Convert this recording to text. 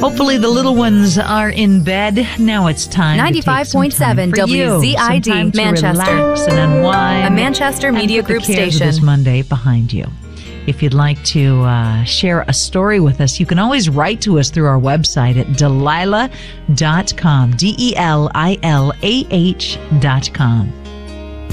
Hopefully the little ones are in bed. Now it's time 95.7 WZID, Manchester. Relax and unwind. A Manchester Media and put Group the cares of station. this Monday behind you. If you'd like to share a story with us, you can always write to us through our website at Delilah.com, DELILAH.com.